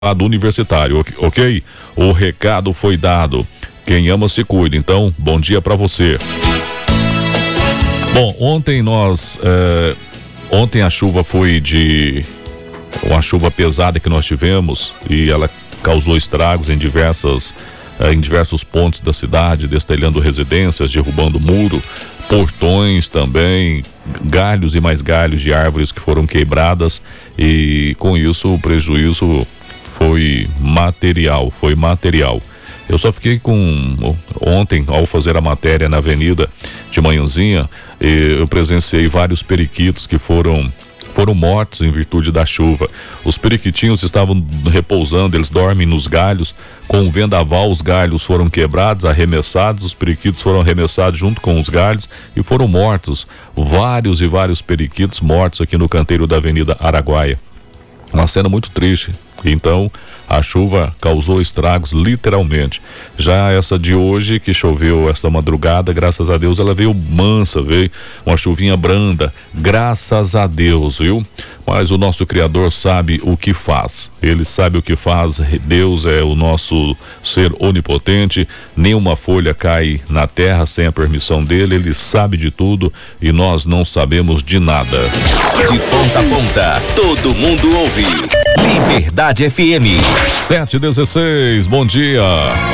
lado universitário, ok? O recado foi dado. Quem ama se cuida. Então, bom dia para você. Bom, ontem a chuva foi uma chuva pesada que nós tivemos e ela causou estragos em diversos pontos da cidade, destelhando residências, derrubando muro, portões também, galhos e mais galhos de árvores que foram quebradas, e com isso o prejuízo foi material. Eu só fiquei ontem, ao fazer a matéria na avenida de manhãzinha, eu presenciei vários periquitos que foram mortos em virtude da chuva. Os periquitinhos estavam repousando, eles dormem nos galhos. Com o vendaval, os galhos foram quebrados, arremessados, os periquitos foram arremessados junto com os galhos e foram mortos. Vários periquitos mortos aqui no canteiro da Avenida Araguaia. Uma cena muito triste. Então, a chuva causou estragos literalmente. Já essa de hoje, que choveu esta madrugada, graças a Deus ela veio mansa, veio uma chuvinha branda, graças a Deus, viu? Mas o nosso Criador sabe o que faz. Ele sabe o que faz. Deus é o nosso ser onipotente. Nenhuma folha cai na terra sem a permissão dele. Ele sabe de tudo e nós não sabemos de nada. De ponta a ponta, todo mundo ouve. Liberdade FM. 7h16, bom dia.